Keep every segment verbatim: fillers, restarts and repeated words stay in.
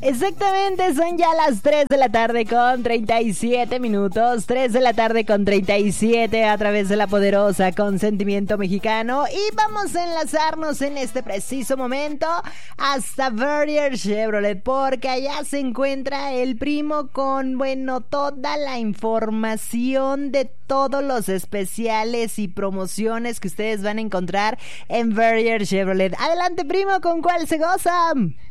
Exactamente, son ya las tres de la tarde con treinta y siete minutos, tres de la tarde con treinta y siete a través de la poderosa Consentimiento Mexicano, y vamos a enlazarnos en este preciso momento hasta Verrier Chevrolet, porque allá se encuentra el primo con, bueno, toda la información de todos los especiales y promociones que ustedes van a encontrar en Verrier Chevrolet. Adelante, primo, ¿con cuál se goza?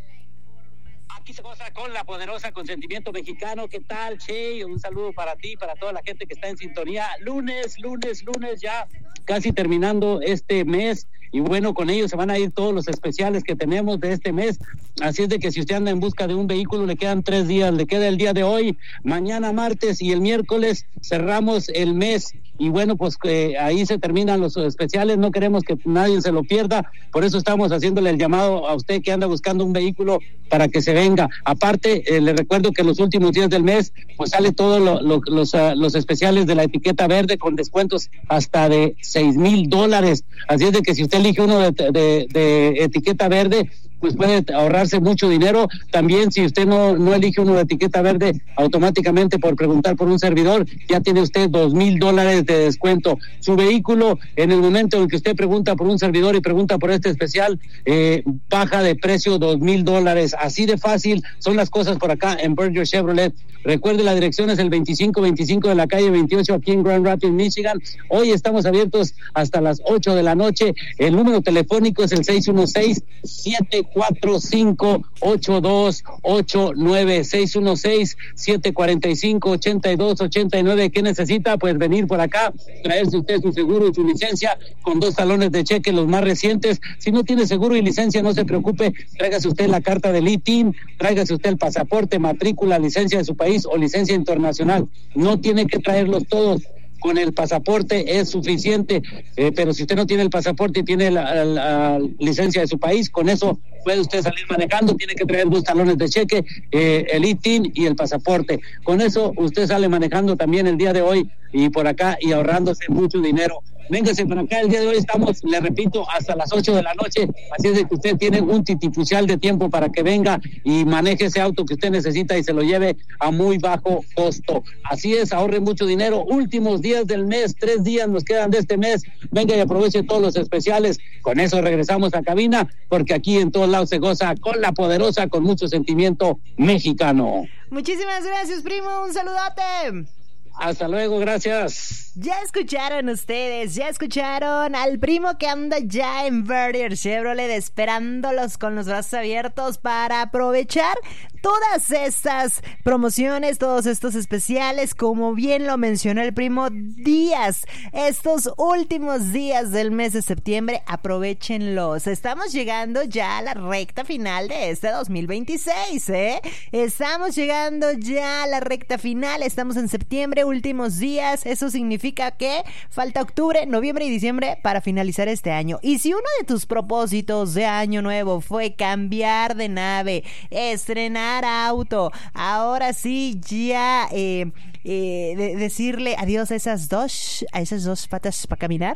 Aquí se goza con la poderosa Consentimiento Mexicano. ¿Qué tal, Che? Un saludo para ti, para toda la gente que está en sintonía. Lunes, lunes, lunes, ya casi terminando este mes. Y bueno, con ellos se van a ir todos los especiales que tenemos de este mes. Así es de que si usted anda en busca de un vehículo, le quedan tres días. Le queda el día de hoy, mañana martes y el miércoles cerramos el mes. Y bueno, pues eh, ahí se terminan los especiales. No queremos que nadie se lo pierda. Por eso estamos haciéndole el llamado a usted que anda buscando un vehículo para que se venga. Aparte, eh, le recuerdo que los últimos días del mes, pues sale todos lo, lo, los, uh, los especiales de la etiqueta verde con descuentos hasta de seis mil dólares. Así es de que si usted elige uno de, de, de etiqueta verde, pues puede ahorrarse mucho dinero. También si usted no, no elige uno de etiqueta verde, automáticamente por preguntar por un servidor, ya tiene usted dos mil dólares de descuento. Su vehículo, en el momento en que usted pregunta por un servidor y pregunta por este especial, eh, baja de precio dos mil dólares. Así de fácil son las cosas por acá en Verrier Chevrolet. Recuerde, la dirección es el veinticinco veinticinco de la calle veintiocho aquí en Grand Rapids, Michigan. Hoy estamos abiertos hasta las ocho de la noche. El número telefónico es el seis uno seis, siete cuatro cinco, ocho dos ocho nueve, seis uno seis, siete cuatro cinco, ocho dos ocho nueve. ¿Qué necesita? Pues venir por acá, traerse usted su seguro y su licencia con dos talones de cheque, los más recientes. Si no tiene seguro y licencia, no se preocupe, tráigase usted la carta del I T I N, tráigase usted el pasaporte, matrícula, licencia de su país o licencia internacional. No tiene que traerlos todos. Con el pasaporte es suficiente, eh, pero si usted no tiene el pasaporte y tiene la, la, la licencia de su país, con eso puede usted salir manejando. Tiene que traer dos talones de cheque, eh, el I T I N y el pasaporte. Con eso usted sale manejando también el día de hoy y por acá y ahorrándose mucho dinero. Véngase para acá, el día de hoy estamos, le repito, hasta las ocho de la noche, así es de que usted tiene un titipucial de tiempo para que venga y maneje ese auto que usted necesita y se lo lleve a muy bajo costo. Así es, ahorre mucho dinero. Últimos días del mes, tres días nos quedan de este mes. Venga y aproveche todos los especiales. Con eso regresamos a cabina, porque aquí en todos lados se goza con la poderosa, con mucho sentimiento mexicano. Muchísimas gracias, primo, un saludote. Hasta luego, gracias. Ya escucharon ustedes, ya escucharon al primo que anda ya en Verrier Chevrolet esperándolos con los brazos abiertos para aprovechar todas estas promociones, todos estos especiales, como bien lo mencionó el primo, días, estos últimos días del mes de septiembre, aprovechenlos. Estamos llegando ya a la recta final de este dos mil veintiséis, ¿eh? Estamos llegando ya a la recta final, estamos en septiembre, últimos días, eso significa que falta octubre, noviembre y diciembre para finalizar este año. Y si uno de tus propósitos de año nuevo fue cambiar de nave, estrenar auto, ahora sí ya eh, eh, de decirle adiós a esas dos, a esas dos patas para caminar,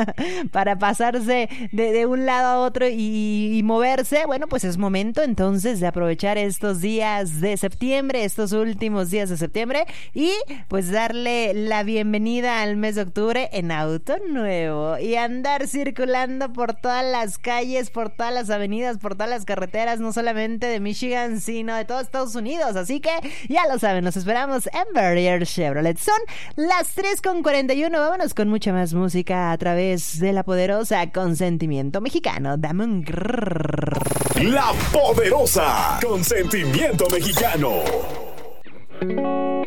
para pasarse de, de un lado a otro y, y moverse, bueno, pues es momento entonces de aprovechar estos días de septiembre, estos últimos días de septiembre, y pues darle la bienvenida al mes de octubre en auto nuevo y andar circulando por todas las calles, por todas las avenidas, por todas las carreteras, no solamente de Michigan, sino de todo Estados Unidos. Así que ya lo saben, nos esperamos en Verrier Chevrolet. Son las tres con cuarenta y uno. Vámonos con mucha más música a través de la poderosa Consentimiento Mexicano. Dame un grrr. La poderosa Consentimiento Mexicano.